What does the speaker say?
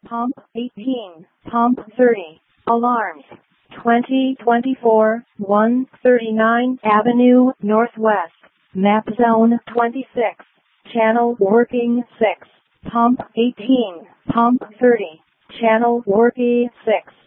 Pump 18, Pump 30, alarms. 2024, 139 Avenue Northwest, map zone 26, channel working 6, Pump 18, Pump 30, channel working 6.